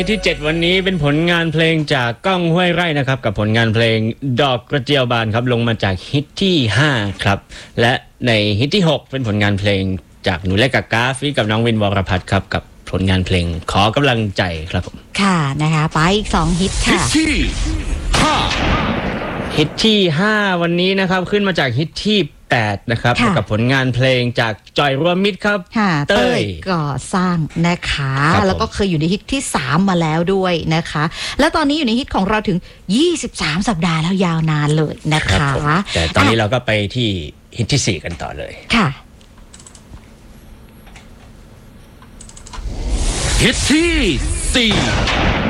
ที่7วันนี้เป็นผลงานเพลงจากก้องห้วยไร่นะครับกับผลงานเพลงดอกกระเจียวบานครับลงมาจากฮิตที่5ครับและในฮิตที่6เป็นผลงานเพลงจากหนูเล็กกับกาฟีกับน้องวินวรพัฒน์ครับกับผลงานเพลงขอกำลังใจครับผมค่ะนะคะไปอีก2ฮิตค่ะฮิตที่5วันนี้นะครับขึ้นมาจากฮิตที่8นะครับกับผลงานเพลงจากจอยรวมมิตรครับเต้ยก่อสร้างนะคะแล้วก็เคยอยู่ในฮิตที่3มาแล้วด้วยนะคะและตอนนี้อยู่ในฮิตของเราถึง23สัปดาห์แล้วยาวนานเลยนะคะแต่ตอนนี้เราก็ไปที่ฮิตที่4กันต่อเลยค่ะฮิตที่4